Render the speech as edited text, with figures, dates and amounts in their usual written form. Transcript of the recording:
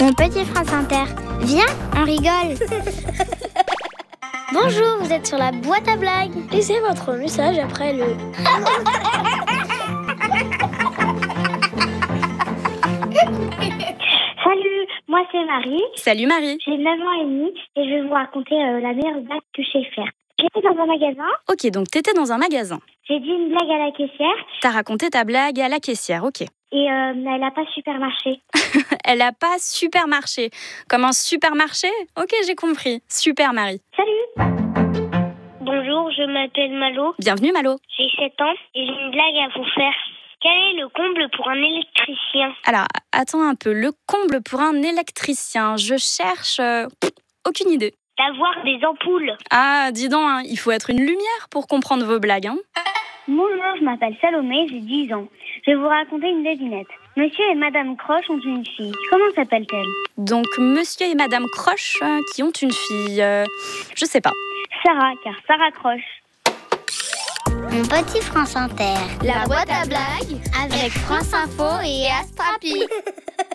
Mon petit France Inter. Viens, on rigole. Bonjour, vous êtes sur la boîte à blagues. Laissez votre message après le... Salut, moi c'est Marie. Salut Marie. J'ai 9 ans et demi et je vais vous raconter la meilleure blague que je sais faire. J'étais dans un magasin. Ok, donc t'étais dans un magasin. J'ai dit une blague à la caissière. T'as raconté ta blague à la caissière, ok. Et elle n'a pas super marché. Elle a pas super marché. Comme un supermarché? Ok, j'ai compris. Super Marie. Salut. Bonjour, je m'appelle Malo. Bienvenue Malo. J'ai 7 ans et j'ai une blague à vous faire. Quel est le comble pour un électricien? Alors, attends un peu. Le comble pour un électricien. Je cherche... aucune idée. D'avoir des ampoules. Ah, dis donc, hein, il faut être une lumière pour comprendre vos blagues, hein. Bonjour, je m'appelle Salomé, j'ai 10 ans. Je vais vous raconter une devinette. Monsieur et Madame Croche ont une fille. Comment s'appelle-t-elle? Donc, monsieur et madame Croche qui ont une fille. Je sais pas. Sarah, car Sarah Croche. Mon petit France Inter. La boîte à blagues Avec France Info et Astrapi.